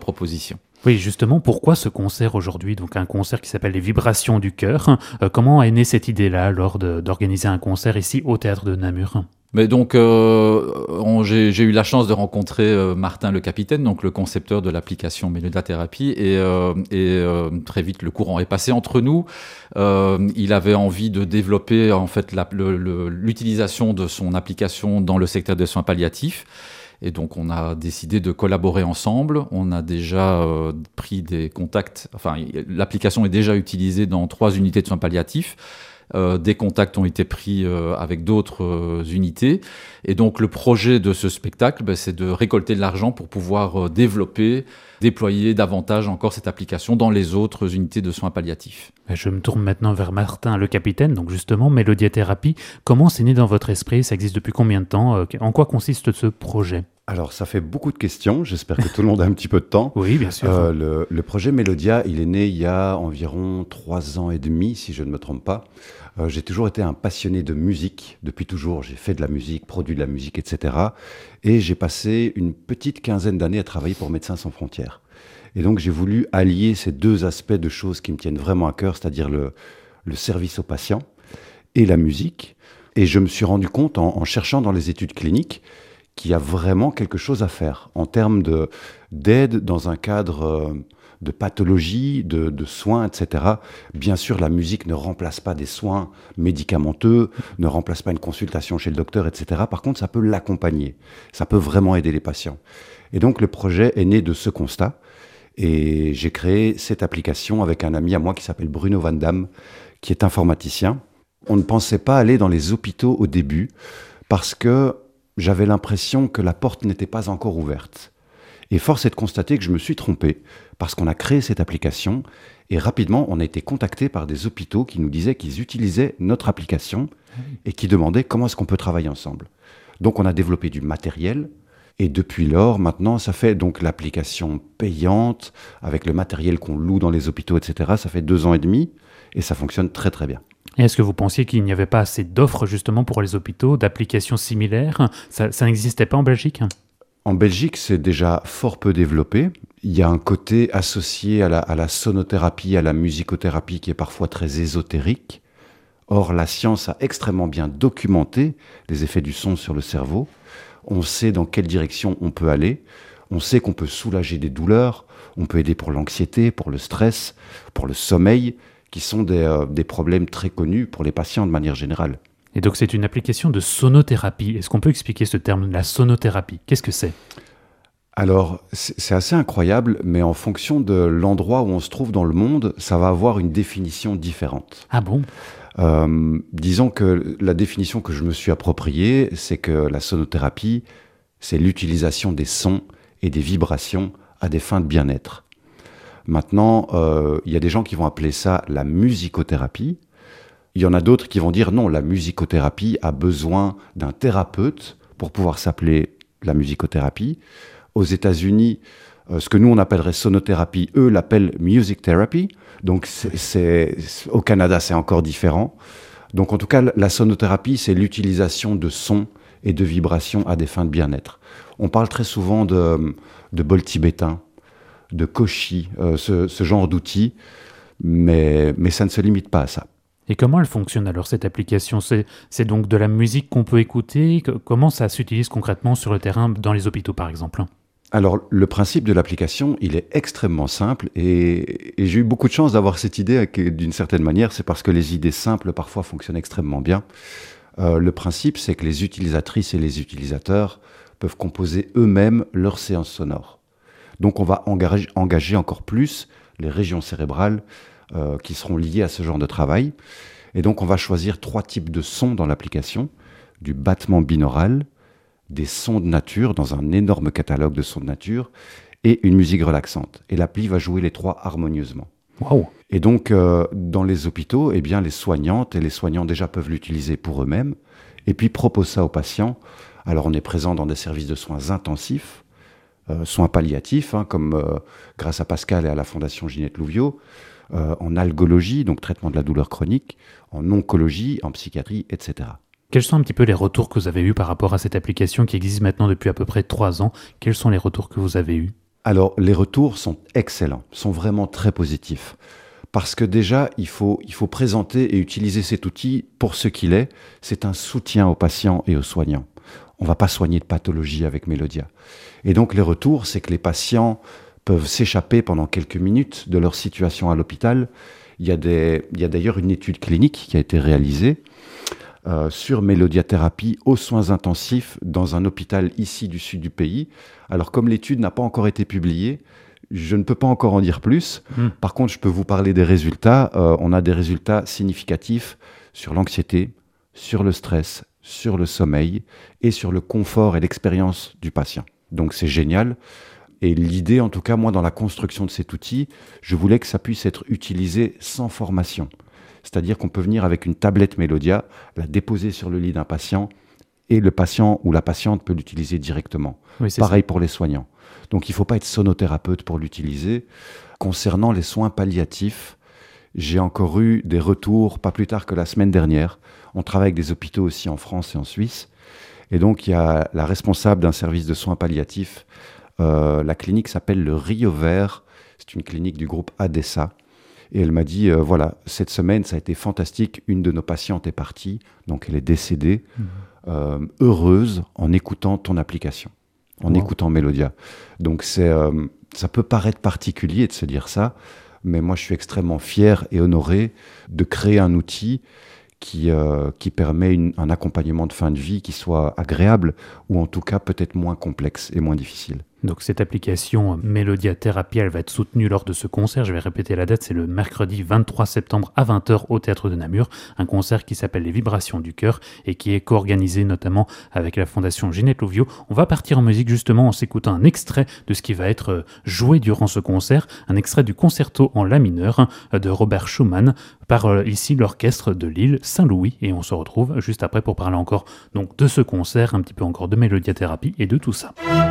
proposition. Oui, justement, pourquoi ce concert aujourd'hui? Donc un concert qui s'appelle Les Vibrations du Cœur. Comment est née cette idée-là d'organiser un concert ici au Théâtre de Namur? Mais donc, j'ai eu la chance de rencontrer Martin le Capitaine, donc le concepteur de l'application Mélodiothérapie, et très vite le courant est passé entre nous. Il avait envie de développer en fait l'utilisation de son application dans le secteur des soins palliatifs. Et donc, on a décidé de collaborer ensemble. On a déjà pris des contacts. Enfin, l'application est déjà utilisée dans 3 unités de soins palliatifs. Des contacts ont été pris avec d'autres unités. Et donc, le projet de ce spectacle, c'est de récolter de l'argent pour pouvoir déployer davantage encore cette application dans les autres unités de soins palliatifs. Je me tourne maintenant vers Martin le Capitaine. Donc justement, Mélodiothérapie, comment c'est né dans votre esprit? Ça existe depuis combien de temps? En quoi consiste ce projet? Alors, ça fait beaucoup de questions. J'espère que tout le monde a un petit peu de temps. Oui, bien sûr. Le projet Mélodia, il est né il y a environ 3 ans et demi, si je ne me trompe pas. J'ai toujours été un passionné de musique, depuis toujours. J'ai fait de la musique, produit de la musique, etc. Et j'ai passé une petite quinzaine d'années à travailler pour Médecins sans frontières. Et donc, j'ai voulu allier ces 2 aspects de choses qui me tiennent vraiment à cœur, c'est-à-dire le service aux patients et la musique. Et je me suis rendu compte, en cherchant dans les études cliniques, qu'il y a vraiment quelque chose à faire en termes d'aide dans un cadre de pathologie, de soins, etc. Bien sûr, la musique ne remplace pas des soins médicamenteux, ne remplace pas une consultation chez le docteur, etc. Par contre, ça peut l'accompagner. Ça peut vraiment aider les patients. Et donc, le projet est né de ce constat. Et j'ai créé cette application avec un ami à moi qui s'appelle Bruno Van Damme, qui est informaticien. On ne pensait pas aller dans les hôpitaux au début parce que j'avais l'impression que la porte n'était pas encore ouverte. Et force est de constater que je me suis trompé, parce qu'on a créé cette application, et rapidement, on a été contacté par des hôpitaux qui nous disaient qu'ils utilisaient notre application, et qui demandaient comment est-ce qu'on peut travailler ensemble. Donc on a développé du matériel, et depuis lors, maintenant, ça fait donc l'application payante, avec le matériel qu'on loue dans les hôpitaux, etc. Ça fait 2 ans et demi, et ça fonctionne très très bien. Et est-ce que vous pensiez qu'il n'y avait pas assez d'offres justement pour les hôpitaux, d'applications similaires? Ça n'existait pas en Belgique? En Belgique, c'est déjà fort peu développé. Il y a un côté associé à la sonothérapie, à la musicothérapie qui est parfois très ésotérique. Or, la science a extrêmement bien documenté les effets du son sur le cerveau. On sait dans quelle direction on peut aller. On sait qu'on peut soulager des douleurs. On peut aider pour l'anxiété, pour le stress, pour le sommeil, qui sont des problèmes très connus pour les patients de manière générale. Et donc c'est une application de sonothérapie. Est-ce qu'on peut expliquer ce terme, la sonothérapie? Qu'est-ce que c'est? Alors, c'est assez incroyable, mais en fonction de l'endroit où on se trouve dans le monde, ça va avoir une définition différente. Ah bon? Disons que la définition que je me suis appropriée, c'est que la sonothérapie, c'est l'utilisation des sons et des vibrations à des fins de bien-être. Maintenant, il y a des gens qui vont appeler ça la musicothérapie. Il y en a d'autres qui vont dire non, la musicothérapie a besoin d'un thérapeute pour pouvoir s'appeler la musicothérapie. Aux États-Unis, ce que nous on appellerait sonothérapie, eux l'appellent music therapy. Donc au Canada, c'est encore différent. Donc en tout cas, la sonothérapie, c'est l'utilisation de sons et de vibrations à des fins de bien-être. On parle très souvent de bol tibétain, de koshi, ce genre d'outils, mais ça ne se limite pas à ça. Et comment elle fonctionne alors cette application? C'est donc de la musique qu'on peut écouter? Comment ça s'utilise concrètement sur le terrain dans les hôpitaux par exemple? Alors le principe de l'application, il est extrêmement simple et j'ai eu beaucoup de chance d'avoir cette idée d'une certaine manière, c'est parce que les idées simples parfois fonctionnent extrêmement bien. Le principe, c'est que les utilisatrices et les utilisateurs peuvent composer eux-mêmes leurs séances sonores. Donc on va engager encore plus les régions cérébrales qui seront liées à ce genre de travail. Et donc on va choisir 3 types de sons dans l'application, du battement binaural, des sons de nature dans un énorme catalogue de sons de nature et une musique relaxante. Et l'appli va jouer les 3 harmonieusement. Wow. Et donc dans les hôpitaux, eh bien, les soignantes et les soignants déjà peuvent l'utiliser pour eux-mêmes et puis proposent ça aux patients. Alors on est présent dans des services de soins intensifs, soins palliatifs, comme grâce à Pascal et à la Fondation Ginette Louviot, en algologie, donc traitement de la douleur chronique, en oncologie, en psychiatrie, etc. Quels sont un petit peu les retours que vous avez eus par rapport à cette application qui existe maintenant depuis à peu près 3 ans? Quels sont les retours que vous avez eus? Alors, les retours sont excellents, sont vraiment très positifs. Parce que déjà, il faut présenter et utiliser cet outil pour ce qu'il est. C'est un soutien aux patients et aux soignants. On ne va pas soigner de pathologie avec Mélodia. Et donc, les retours, c'est que les patients peuvent s'échapper pendant quelques minutes de leur situation à l'hôpital. Il y a d'ailleurs une étude clinique qui a été réalisée sur mélodiathérapie aux soins intensifs dans un hôpital ici du sud du pays. Alors, comme l'étude n'a pas encore été publiée, je ne peux pas encore en dire plus. Par contre, je peux vous parler des résultats. On a des résultats significatifs sur l'anxiété, sur le stress, sur le sommeil et sur le confort et l'expérience du patient. Donc, c'est génial. Et l'idée, en tout cas, moi, dans la construction de cet outil, je voulais que ça puisse être utilisé sans formation. C'est-à-dire qu'on peut venir avec une tablette Mélodia, la déposer sur le lit d'un patient, et le patient ou la patiente peut l'utiliser directement. Oui, Pareil pour les soignants. Donc il ne faut pas être sonothérapeute pour l'utiliser. Concernant les soins palliatifs, j'ai encore eu des retours, pas plus tard que la semaine dernière. On travaille avec des hôpitaux aussi en France et en Suisse. Et donc il y a la responsable d'un service de soins palliatifs. La clinique s'appelle le Rio Vert. C'est une clinique du groupe ADESA. Et elle m'a dit, voilà, cette semaine, ça a été fantastique. Une de nos patientes est partie, donc elle est décédée, heureuse en écoutant ton application, en écoutant Mélodia. Donc ça peut paraître particulier de se dire ça, mais moi je suis extrêmement fier et honoré de créer un outil qui permet un accompagnement de fin de vie qui soit agréable, ou en tout cas peut-être moins complexe et moins difficile. Donc cette application Mélodia Thérapie, elle va être soutenue lors de ce concert. Je vais répéter la date, c'est le mercredi 23 septembre à 20h au Théâtre de Namur. Un concert qui s'appelle Les Vibrations du Cœur et qui est co-organisé notamment avec la Fondation Ginette Louviot. On va partir en musique justement en s'écoutant un extrait de ce qui va être joué durant ce concert. Un extrait du concerto en la mineur de Robert Schumann par ici l'orchestre de Lille Saint-Louis. Et on se retrouve juste après pour parler encore donc de ce concert, un petit peu encore de Mélodia Thérapie et de tout ça.